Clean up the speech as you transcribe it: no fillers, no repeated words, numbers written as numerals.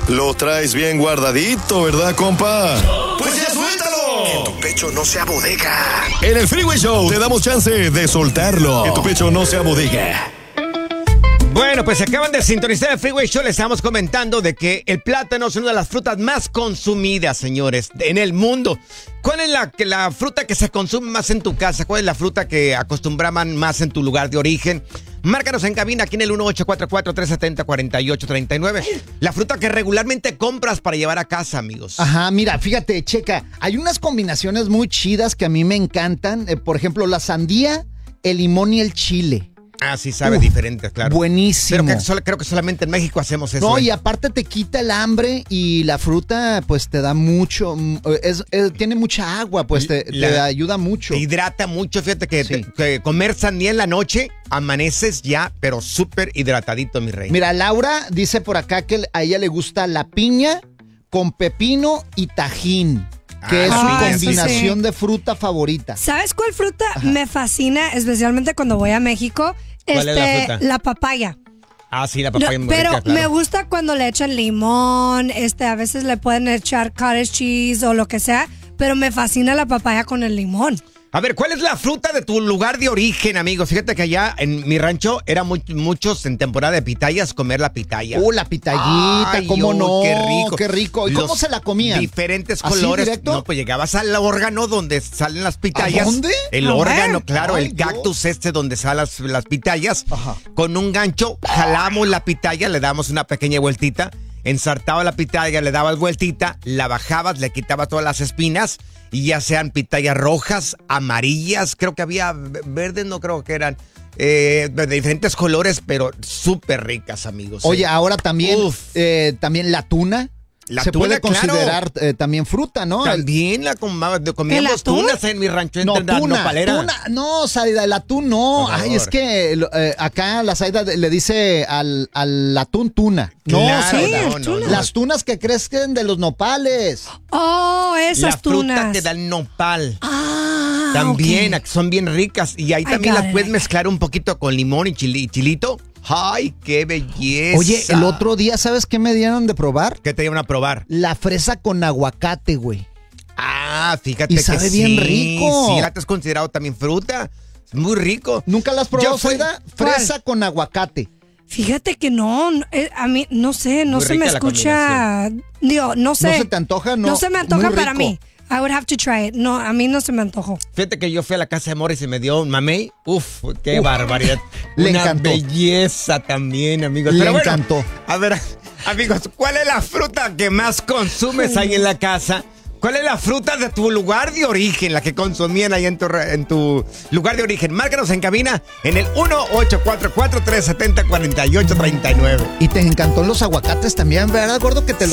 Lo traes bien guardadito, ¿verdad, compa? ¡Pues ya suéltalo! Que tu pecho no sea bodega. En el Freeway Show te damos chance de soltarlo. Que tu pecho no sea bodega. Bueno, pues acaban de sintonizar el Freeway Show. Les estamos comentando de que el plátano es una de las frutas más consumidas, señores, en el mundo. ¿Cuál es la fruta que se consume más en tu casa? ¿Cuál es la fruta que acostumbraban más en tu lugar de origen? Márcanos en cabina aquí en el 1844-370-4839. La fruta que regularmente compras para llevar a casa, amigos. Ajá, mira, fíjate, checa. Hay unas combinaciones muy chidas que a mí me encantan. Por ejemplo, la sandía, el limón y el chile. Ah, sí, sabe diferente, claro. Buenísimo. Pero creo que solamente en México hacemos eso. No, y aparte te quita el hambre y la fruta, pues te da mucho. Tiene mucha agua, pues te ayuda mucho. Te hidrata mucho. Fíjate que, Sí. que comer sandía en la noche, amaneces ya, pero súper hidratadito, mi rey. Mira, Laura dice por acá que a ella le gusta la piña con pepino y tajín, que es su combinación de fruta favorita. ¿Sabes cuál fruta me fascina, especialmente cuando voy a México? ¿Cuál es la fruta? La papaya. Ah, sí, la papaya es muy Pero rica, claro. me gusta cuando le echan limón, a veces le pueden echar cottage cheese o lo que sea, pero me fascina la papaya con el limón. A ver, ¿cuál es la fruta de tu lugar de origen, amigos? Fíjate que allá en mi rancho era muchos en temporada de pitayas comer la pitaya. La pitayita, Ay, ¿cómo no? Qué rico. Qué rico. ¿Y cómo se la comían? Diferentes ¿Así colores. directo? No, pues llegabas al órgano donde salen las pitayas. ¿A dónde? El A órgano, ver. claro, Ay, el cactus donde salen las pitayas. Ajá. Con un gancho, jalamos la pitaya, le damos una pequeña vueltita. Ensartaba la pitaya, le dabas vueltita, la bajabas, le quitabas todas las espinas y ya sean pitayas rojas, amarillas, creo que había verdes, no creo que eran de diferentes colores, pero súper ricas, amigos. Oye, ahora también, también la tuna. La se tuna, puede considerar también fruta, ¿no? También comíamos atún? tunas en mi rancho. No, entre la tuna, nopalera. no, Saida, el atún no. Por favor. Ay, es que acá la Saida le dice al atún tuna. No, Claro, Saida, no. las tunas que crecen de los nopales. Oh, esas La fruta tunas. que da el nopal. Ah, También, ok. son bien ricas. Y ahí I también got las it, puedes I got mezclar un poquito con limón y chilito. ¡Ay, qué belleza! Oye, el otro día, ¿sabes qué me dieron de probar? ¿Qué te dieron a probar? La fresa con aguacate, güey. Ah, fíjate Y que sabe sí. bien rico. Sí, la te has considerado también fruta. Es muy rico. ¿Nunca la has probado, Yo fui- Saida? Fresa con aguacate. Fíjate que no, a mí, no sé, no Muy se me rica la escucha. Digo, no sé. ¿No se te antoja? No se me antoja muy para rico. mí. I would have to try it. No, a mí no se me antojó. Fíjate que yo fui a la casa de Morris y me dio un mamey. Uf, qué barbaridad. Le Una encantó. belleza también, amigos. Le Pero bueno, encantó. A ver, amigos, ¿cuál es la fruta que más consumes ahí en la casa? ¿Cuál es la fruta de tu lugar de origen, la que consumían ahí en tu lugar de origen? Márcanos en cabina en el 1844-370-4839. Y te encantó los aguacates también, ¿verdad, gordo? Que te los